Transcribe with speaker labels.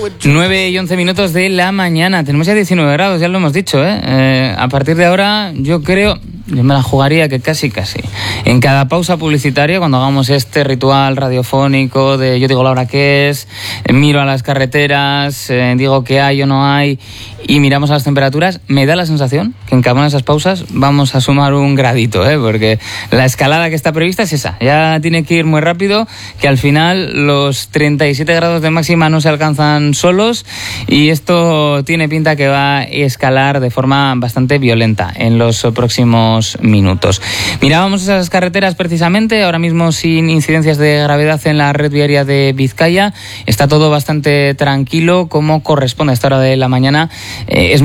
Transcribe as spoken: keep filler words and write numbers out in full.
Speaker 1: nueve y once minutos de la mañana. Tenemos ya diecinueve grados, ya lo hemos dicho, ¿eh? Eh, a partir de ahora, yo creo, yo me la jugaría que casi, casi. En cada pausa publicitaria, cuando hagamos este ritual radiofónico de yo digo la hora que es, eh, miro a las carreteras, eh, digo que hay o no hay, y miramos a las temperaturas, me da la sensación que en cada una de esas pausas vamos a sumar un gradito, ¿eh? Porque la escalada que está prevista es esa. Ya tiene que ir muy rápido, que al final los treinta y siete grados de máxima no se alcanzan solos, y esto tiene pinta que va a escalar de forma bastante violenta en los próximos minutos. Mirábamos esas carreteras precisamente, ahora mismo sin incidencias de gravedad en la red viaria de Vizcaya. Está todo bastante tranquilo, como corresponde a esta hora de la mañana. Eh, es